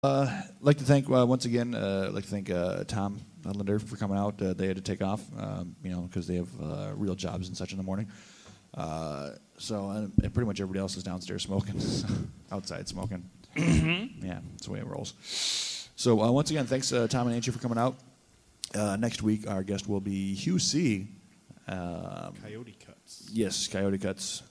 Like to thank once again. Like to thank Tom Linder for coming out. They had to take off, because they have real jobs and such in the morning. And pretty much everybody else is downstairs smoking, outside smoking. Yeah, that's the way it rolls. So once again, thanks Tom and Angie for coming out. Next week, our guest will be Hugh C. Coyote Cuts. Yes, Coyote Cuts.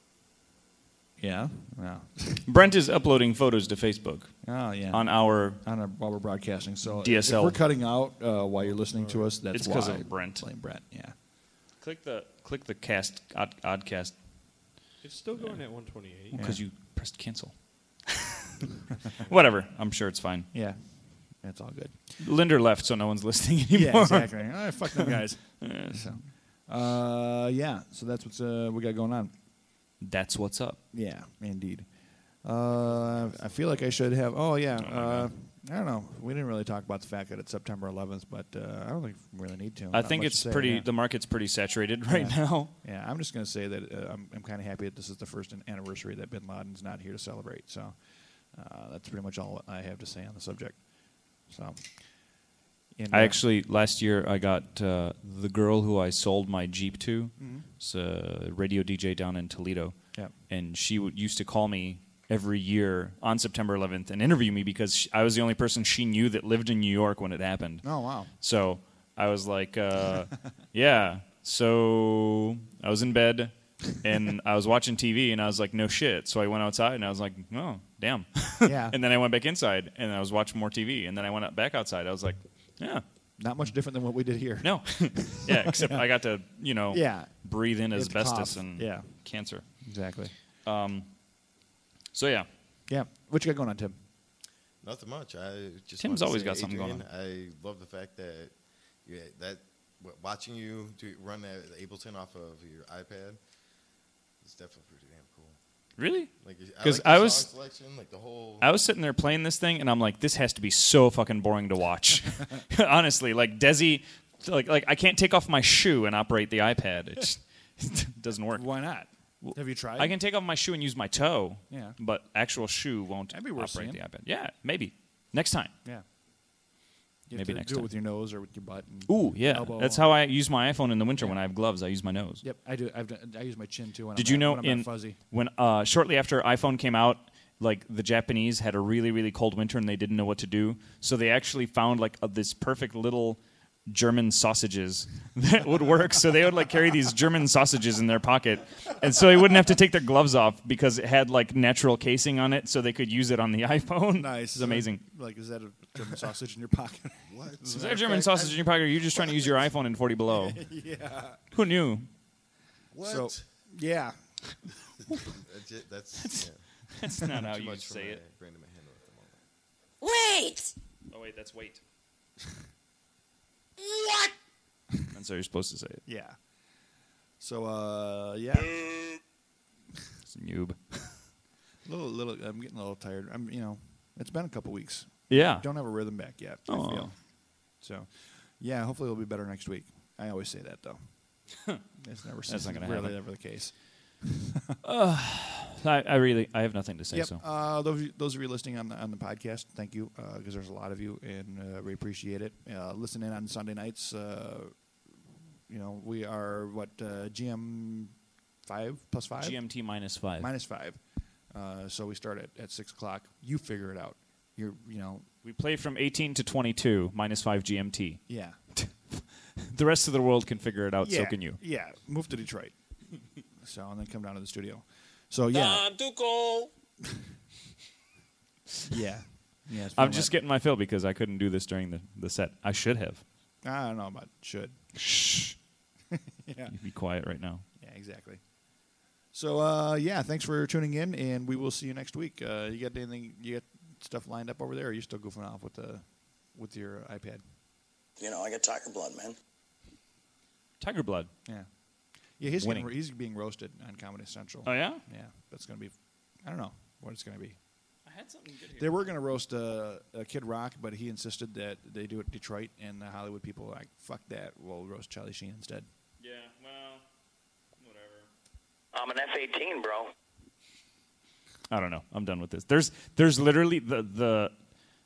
Yeah. Brent is uploading photos to Facebook. Oh, yeah. While we're broadcasting. So DSL. if we're cutting out while you're listening to us, that's it's why. because of Brent. Blame Brent. Yeah. Click the cast oddcast. It's still going at 128. Because you pressed cancel. Whatever. I'm sure it's fine. Yeah. That's all good. Linder left, so no one's listening anymore. Yeah, exactly. Fuck them guys. So that's what's we got going on. That's what's up. Yeah, indeed. I feel like I should have. I don't know. We didn't really talk about the fact that it's September 11th, but I don't think we really need to. I think it's pretty. Yeah. The market's pretty saturated right now. Yeah, I'm just going to say that I'm kind of happy that this is the first anniversary that Bin Laden's not here to celebrate. So that's pretty much all I have to say on the subject. So. I actually, last year, I got the girl who I sold my Jeep to. Mm-hmm. It's a radio DJ down in Toledo. Yeah. And she used to call me every year on September 11th and interview me because I was the only person she knew that lived in New York when it happened. Oh, wow. So I was like, yeah. So I was in bed, and I was watching TV, and I was like, no shit. So I went outside, and I was like, oh, damn. Yeah. And then I went back inside, and I was watching more TV. And then I went back outside. I was like, yeah. Not much different than what we did here. No. Yeah, except I got to, breathe in asbestos and cancer. Exactly. So, yeah. Yeah. What you got going on, Tim? Nothing much. Tim's always got something going on. I love the fact that watching you run that Ableton off of your iPad is definitely pretty damn cool. Really? Because I was song selection, like the whole. I was sitting there playing this thing, and I'm like, this has to be so fucking boring to watch. Honestly, like Desi, like I can't take off my shoe and operate the iPad. It doesn't work. Why not? Have you tried? I can take off my shoe and use my toe. Yeah. But actual shoe won't operate the iPad. Yeah, maybe next time. Yeah. Maybe next time. Do it with your nose or with your butt. Ooh, yeah. That's how I use my iPhone in the winter when I have gloves. I use my nose. Yep, I do. I use my chin too. Did you know when I'm fuzzy? When shortly after iPhone came out, like the Japanese had a really, really cold winter and they didn't know what to do, so they actually found like this perfect little German sausages that would work. So they would like carry these German sausages in their pocket, and so they wouldn't have to take their gloves off because it had like natural casing on it, so they could use it on the iPhone. Nice. It's amazing. Like, is that a German sausage in your pocket? What? Is that a German sausage in your pocket, or are you just trying to use your iPhone in 40 below? Yeah. Who knew? What? So, yeah. That's not how you say it. Wait! Oh, wait, that's wait. What? That's how you're supposed to say it. Yeah. So, yeah. It's a noob. little. I'm getting a little tired. It's been a couple weeks. Yeah. Don't have a rhythm back yet. I feel. So, yeah. Hopefully, it'll be better next week. I always say that though. It's never. That's not going to happen. Really, never the case. I have nothing to say. Yep. So, those of you listening on the podcast, thank you, because there's a lot of you, and we appreciate it. Listen in on Sunday nights. We are GM 5 plus 5. GMT minus 5. Minus 5. So we start at 6 o'clock. You figure it out. We play from 18 to 22 minus 5 GMT. Yeah. The rest of the world can figure it out. Yeah, so can you. Yeah. Move to Detroit. And then come down to the studio. So yeah. Time to go. Yeah. I'm just getting my fill because I couldn't do this during the set. I should have. I don't know about should. Shh. Yeah. You be quiet right now. Yeah, exactly. So thanks for tuning in, and we will see you next week. You got anything? You got stuff lined up over there? Or are you still goofing off with your iPad? I got tiger blood, man. Tiger blood. Yeah. Yeah, he's Winning. he's being roasted on Comedy Central. Oh yeah. Yeah, that's gonna be. I don't know what it's gonna be. I had something good here. They were gonna roast Kid Rock, but he insisted that they do it in Detroit, and the Hollywood people were like, "Fuck that, we'll roast Charlie Sheen instead." Yeah. Well, whatever. I'm an F-18, bro. I don't know. I'm done with this. There's literally the